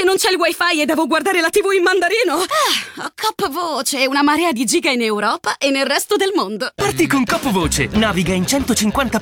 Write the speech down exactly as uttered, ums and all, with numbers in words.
non c'è il wifi e devo guardare la tivù in mandarino. Ah, ho Coop Voce, una marea di giga in Europa e nel resto del mondo. Parti con Coop Voce. Naviga in centocinquanta